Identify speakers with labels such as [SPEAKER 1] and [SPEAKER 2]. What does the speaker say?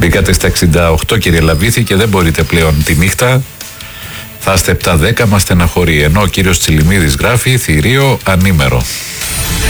[SPEAKER 1] Μπήκατε στα 68, κύριε Λαβίθη, και δεν μπορείτε πλέον τη νύχτα. Θα είστε 7-10, μας στεναχωρεί. Ενώ ο κύριος Τσιλιμίδης γράφει θηρίο ανήμερο.